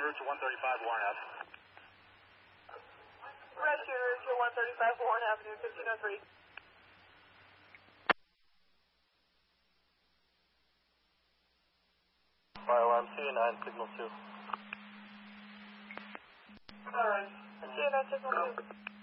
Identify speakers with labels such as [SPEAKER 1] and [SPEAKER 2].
[SPEAKER 1] route to 135 Warren Ave.
[SPEAKER 2] Rescue route to 135 Warren Avenue, 1503.
[SPEAKER 1] Fire alarm CA9, signal 2.
[SPEAKER 2] Alright, CA9, signal 2.